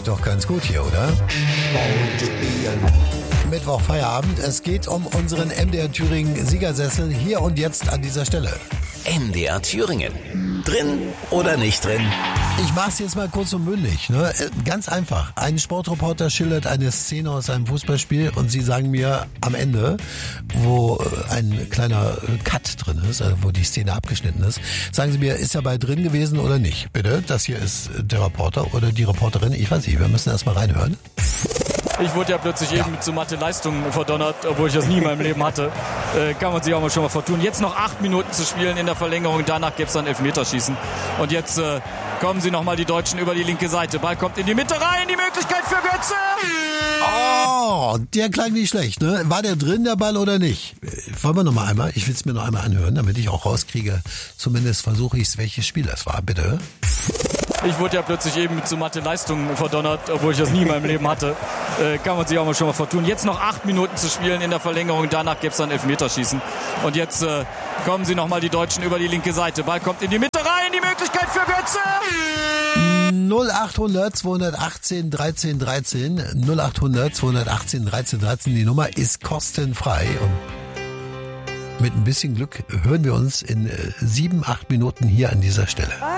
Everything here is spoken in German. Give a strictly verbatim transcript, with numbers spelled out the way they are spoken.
doch ganz gut hier, oder? Mittwoch Feierabend. Es geht um unseren M D R Thüringen Siegersessel hier und jetzt an dieser Stelle. M D R Thüringen. Drin oder nicht drin? Ich mach's jetzt mal kurz und bündig. Ne? Ganz einfach. Ein Sportreporter schildert eine Szene aus einem Fußballspiel und Sie sagen mir am Ende, wo ein kleiner Cut drin ist, also wo die Szene abgeschnitten ist, sagen Sie mir, ist er bei drin gewesen oder nicht? Bitte, das hier ist der Reporter oder die Reporterin. Ich weiß nicht, wir müssen erst mal reinhören. Ich wurde ja plötzlich ja. eben zu Mathe-Leistungen verdonnert, obwohl ich das nie in meinem Leben hatte. Äh, kann man sich auch mal schon mal vertun. Jetzt noch acht Minuten zu spielen in der Verlängerung, danach gibt's dann Elfmeterschießen. Und jetzt äh, kommen sie nochmal die Deutschen über die linke Seite. Ball kommt in die Mitte rein, die Möglichkeit für Götze. Oh, der klang nicht schlecht, ne? War der drin, der Ball, oder nicht? Wollen wir noch mal einmal? Ich will es mir noch einmal anhören, damit ich auch rauskriege. Zumindest versuche ich es, welches Spiel das war, bitte. Ich wurde ja plötzlich eben zu Mathe-Leistungen verdonnert, obwohl ich das nie in meinem Leben hatte. Äh, kann man sich auch mal schon mal vertun. Jetzt noch acht Minuten zu spielen in der Verlängerung, danach gibt's dann Elfmeterschießen. Und jetzt äh, kommen sie nochmal die Deutschen über die linke Seite. Ball kommt in die Mitte rein, die Möglichkeit für Götze. null acht hundert zweihundertachtzehn dreizehn dreizehn null acht hundert zweihundertachtzehn dreizehn dreizehn. Die Nummer ist kostenfrei und mit ein bisschen Glück hören wir uns in sieben, acht Minuten hier an dieser Stelle.